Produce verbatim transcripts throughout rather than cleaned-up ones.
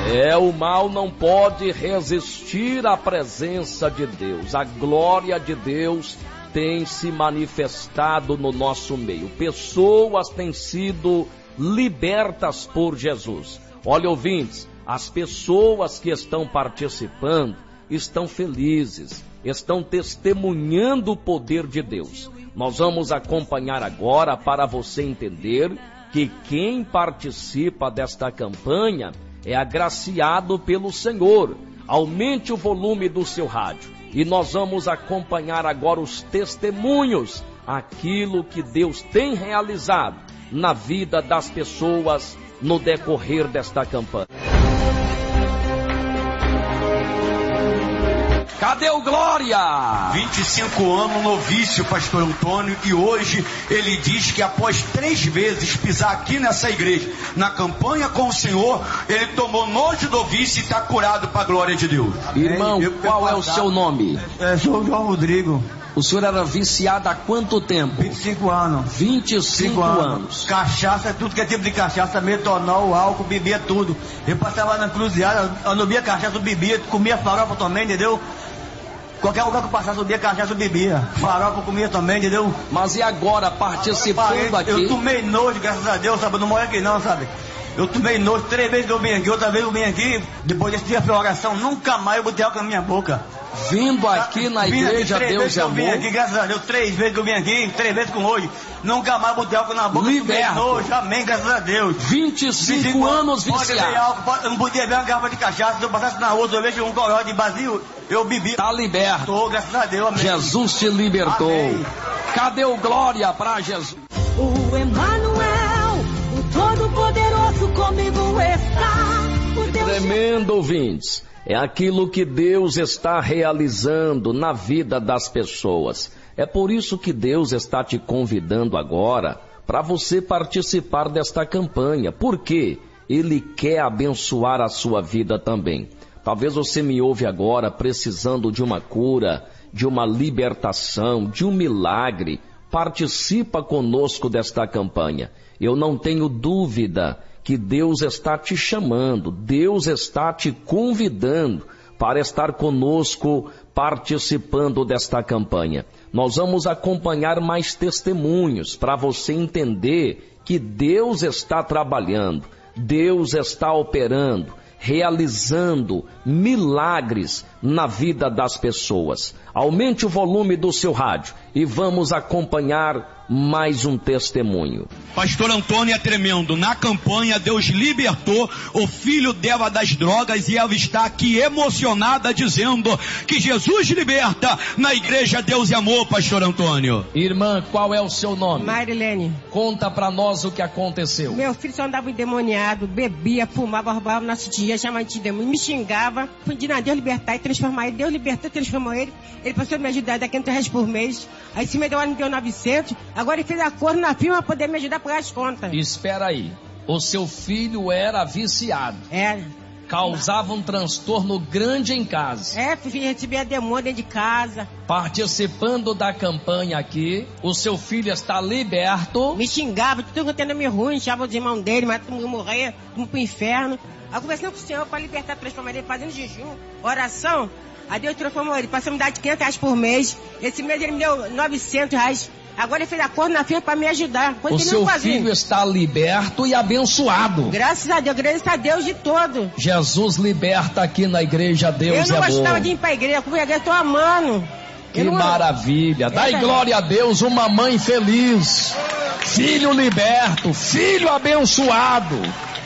É, o mal não pode resistir à presença de Deus. A glória de Deus tem se manifestado no nosso meio. Pessoas têm sido libertas por Jesus. Olha, ouvintes, as pessoas que estão participando estão felizes, estão testemunhando o poder de Deus. Nós vamos acompanhar agora para você entender que quem participa desta campanha é agraciado pelo Senhor. Aumente o volume do seu rádio e nós vamos acompanhar agora os testemunhos, aquilo que Deus tem realizado na vida das pessoas no decorrer desta campanha. Cadê o Glória? vinte e cinco anos, novício, pastor Antônio, e hoje ele diz que após três vezes pisar aqui nessa igreja, na campanha com o Senhor, ele tomou nojo do vício e está curado para a glória de Deus. Irmão, eu, qual é o seu nome? É, sou o João Rodrigo. O senhor era viciado há quanto tempo? vinte e cinco anos. vinte e cinco anos. Cachaça, tudo que é tipo de cachaça, metanol, álcool, bebia tudo. Eu passava na cruzilhada, eu não bebia cachaça, eu bebia, comia farofa também, entendeu? Qualquer lugar que eu passasse, eu bebia cachaça, eu bebia. Farofa eu comia também, entendeu? Mas e agora, participando aqui? Eu tomei nojo, graças a Deus, sabe? Eu não morri aqui não, sabe? Eu tomei nojo, três vezes que eu vim aqui, outra vez eu vim aqui. Depois desse dia foi oração, nunca mais eu botei álcool na minha boca. Vindo aqui na vim igreja aqui, Deus e Amor. Eu vim aqui, graças a Deus, três vezes que eu vim aqui, três vezes com hoje. Nunca mais botei álcool na boca. Liberto. Nojo, amém, graças a Deus. vinte e cinco anos viciado. Eu não podia ver uma garrafa de cachaça, se eu passasse na rua, eu vejo um goró de vazio, eu bebi. Tá liberto. Tô, graças a Deus, amém. Jesus te libertou. Amém. Cadê o glória para Jesus? O Emmanuel, o Todo-Poderoso comigo está. O Deus... Tremendo, ouvintes. É aquilo que Deus está realizando na vida das pessoas. É por isso que Deus está te convidando agora para você participar desta campanha. Por quê? Ele quer abençoar a sua vida também. Talvez você me ouve agora precisando de uma cura, de uma libertação, de um milagre. Participa conosco desta campanha. Eu não tenho dúvida que Deus está te chamando, Deus está te convidando para estar conosco participando desta campanha. Nós vamos acompanhar mais testemunhos para você entender que Deus está trabalhando, Deus está operando, realizando milagres na vida das pessoas. Aumente o volume do seu rádio e vamos acompanhar mais um testemunho. Pastor Antônio é tremendo. Na campanha, Deus libertou o filho dela das drogas e ela está aqui emocionada dizendo que Jesus liberta na igreja Deus e Amor, Pastor Antônio. Irmã, qual é o seu nome? Marilene. Conta pra nós o que aconteceu. Meu filho só andava endemoniado, bebia, fumava, roubava o nosso dia, chamava de demônio, me xingava, pedindo a Deus libertar e transformar ele. Deus libertou, transformou ele. Ele passou a me ajudar daqui a reais por mês. Aí se me deu, me deu novecentos. Agora ele fez acordo na firma para poder me ajudar a pagar as contas. Espera aí. O seu filho era viciado. É. Causava um transtorno grande em casa. É, filho, recebia demônio dentro de casa. Participando da campanha aqui, o seu filho está liberto. Me xingava, tudo tendo me ruim, chamava os irmãos dele, mas todo mundo morrer, tudo pro inferno. Aí conversando com o Senhor para libertar, transformar ele, fazendo jejum, oração. Aí Deus transformou ele, passou a me dar de quinhentos reais por mês. Esse mês ele me deu novecentos reais. Agora ele fez acordo na firma para me ajudar. O seu filho está liberto e abençoado. Graças a Deus, graças a Deus de todo. Jesus liberta aqui na igreja Deus Eu não é gostava bom. de ir para a igreja, eu igreja, estou amando. Que não... maravilha. Dai é glória a Deus, uma mãe feliz. Filho liberto, filho abençoado.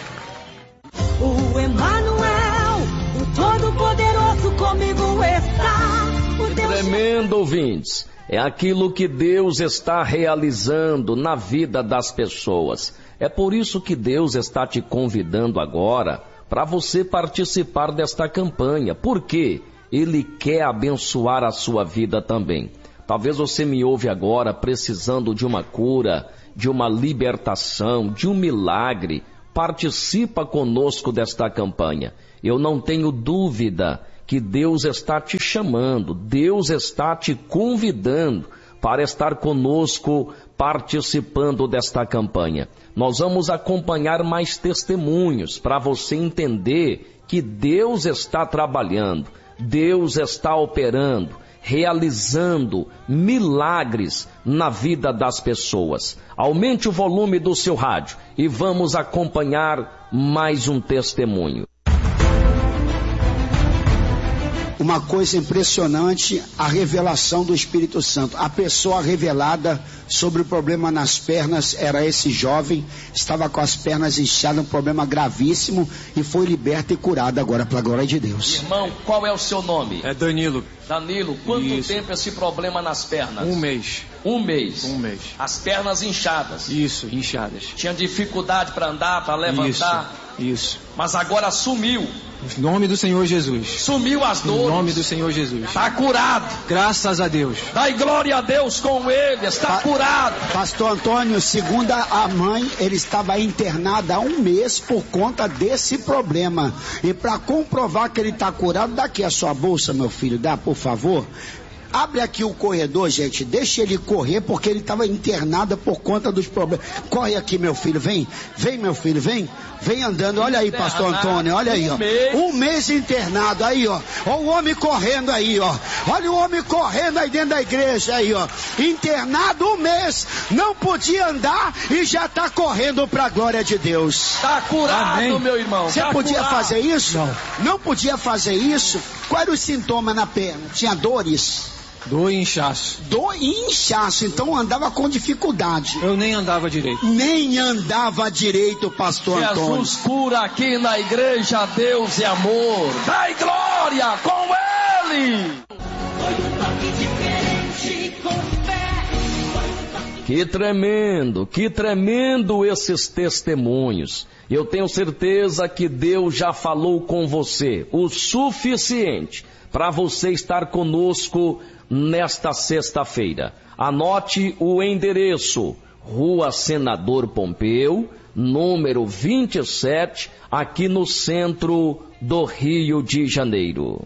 O Emmanuel, o Todo-Poderoso comigo está. O Deus... Tremendo, ouvintes. É aquilo que Deus está realizando na vida das pessoas. É por isso que Deus está te convidando agora para você participar desta campanha. Por quê? Ele quer abençoar a sua vida também. Talvez você me ouve agora precisando de uma cura, de uma libertação, de um milagre. Participa conosco desta campanha. Eu não tenho dúvida que Deus está te chamando, Deus está te convidando para estar conosco participando desta campanha. Nós vamos acompanhar mais testemunhos para você entender que Deus está trabalhando, Deus está operando, realizando milagres na vida das pessoas. Aumente o volume do seu rádio e vamos acompanhar mais um testemunho. Uma coisa impressionante, a revelação do Espírito Santo. A pessoa revelada sobre o problema nas pernas era esse jovem, estava com as pernas inchadas, um problema gravíssimo, e foi liberto e curado agora, pela glória de Deus. Irmão, qual é o seu nome? É Danilo. Danilo, quanto Isso. tempo esse problema nas pernas? Um mês. Um mês? Um mês. As pernas inchadas? Isso, inchadas. Tinha dificuldade para andar, para levantar? Isso, isso. Mas agora sumiu. Em nome do Senhor Jesus. Sumiu as dores. Em nome do Senhor Jesus. Está curado. Graças a Deus. Dai glória a Deus com ele. Está pa- curado. Pastor Antônio, segundo a mãe, ele estava internado há um mês por conta desse problema. E para comprovar que ele está curado, dá aqui a sua bolsa, meu filho, dá, por favor. Abre aqui o corredor, gente, deixa ele correr, porque ele estava internado por conta dos problemas. Corre aqui, meu filho, vem, vem, meu filho, vem, vem andando, olha aí, pastor Antônio, olha aí, ó, um mês internado, aí, ó, ó o homem correndo aí, ó, olha o homem correndo aí dentro da igreja, aí, ó, internado um mês, não podia andar e já está correndo para a glória de Deus. Está curado, Amém. Meu irmão. Você tá podia curado. fazer isso? Não. Não podia fazer isso? Quais eram os sintomas na perna? Tinha dores? Dor e inchaço. Dor e inchaço, então andava com dificuldade. Eu nem andava direito. Nem andava direito, pastor Jesus Antônio. Jesus cura aqui na igreja, Deus é amor. Dai glória com ele. Que tremendo, que tremendo esses testemunhos. Eu tenho certeza que Deus já falou com você o suficiente para você estar conosco nesta sexta-feira. Anote o endereço: Rua Senador Pompeu, número vinte e sete, aqui no centro do Rio de Janeiro.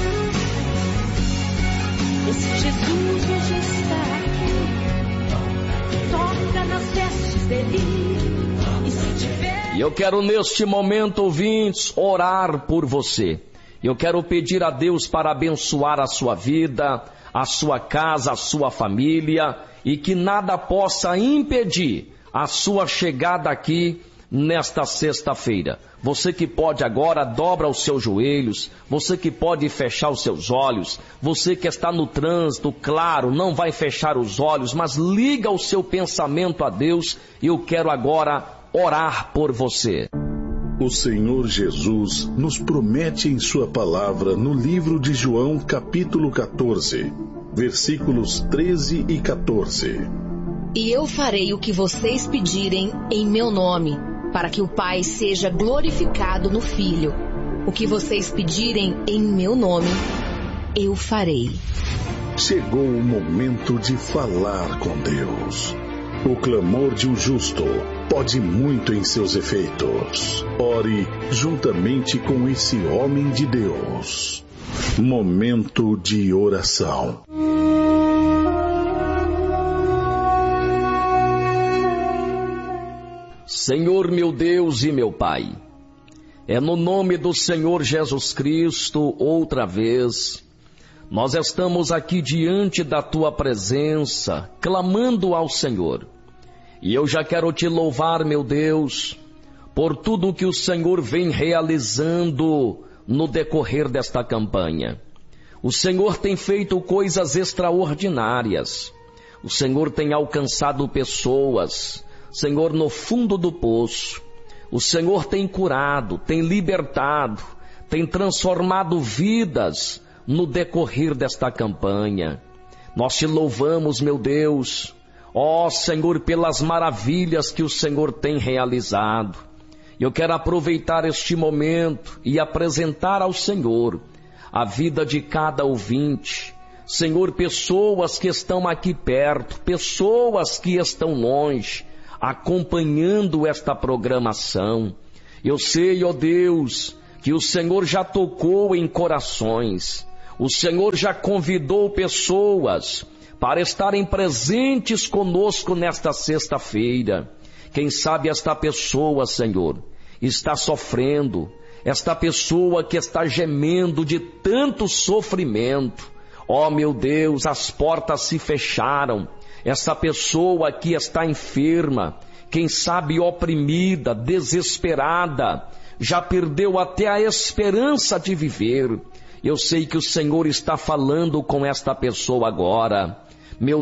Esse Jesus hoje está aqui, toca nas vestes dele, e se tiver... E eu quero neste momento, ouvintes, orar por você. Eu quero pedir a Deus para abençoar a sua vida, a sua casa, a sua família, e que nada possa impedir a sua chegada aqui nesta sexta-feira. Você que pode agora, dobra os seus joelhos, você que pode fechar os seus olhos, você que está no trânsito, claro, não vai fechar os olhos, mas liga o seu pensamento a Deus, e eu quero agora orar por você. O Senhor Jesus nos promete em sua palavra no livro de João, capítulo quatorze, versículos treze e quatorze. E eu farei o que vocês pedirem em meu nome, para que o Pai seja glorificado no Filho. O que vocês pedirem em meu nome, eu farei. Chegou o momento de falar com Deus. O clamor de um justo pode muito em seus efeitos. Ore juntamente com esse homem de Deus. Momento de oração. Senhor meu Deus e meu Pai, é no nome do Senhor Jesus Cristo, outra vez, nós estamos aqui diante da Tua presença, clamando ao Senhor. E eu já quero Te louvar, meu Deus, por tudo que o Senhor vem realizando no decorrer desta campanha. O Senhor tem feito coisas extraordinárias. O Senhor tem alcançado pessoas, Senhor, no fundo do poço. O Senhor tem curado, tem libertado, tem transformado vidas no decorrer desta campanha. Nós Te louvamos, meu Deus, ó Senhor, pelas maravilhas que o Senhor tem realizado. Eu quero aproveitar este momento e apresentar ao Senhor a vida de cada ouvinte. Senhor, pessoas que estão aqui perto, pessoas que estão longe, acompanhando esta programação. Eu sei, ó Deus, que o Senhor já tocou em corações. O Senhor já convidou pessoas para estarem presentes conosco nesta sexta-feira. Quem sabe esta pessoa, Senhor, está sofrendo, esta pessoa que está gemendo de tanto sofrimento. Ó meu Deus, as portas se fecharam. Essa pessoa aqui está enferma, quem sabe oprimida, desesperada, já perdeu até a esperança de viver. Eu sei que o Senhor está falando com esta pessoa agora. Meu